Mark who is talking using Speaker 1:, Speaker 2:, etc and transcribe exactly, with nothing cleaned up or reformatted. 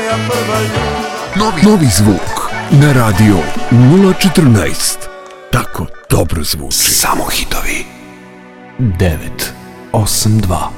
Speaker 1: moja prva ljubav.
Speaker 2: Novi, novi zvuk na radio nula četrnaest. Tako dobro zvuči. Samo hitovi.
Speaker 3: devet osam dva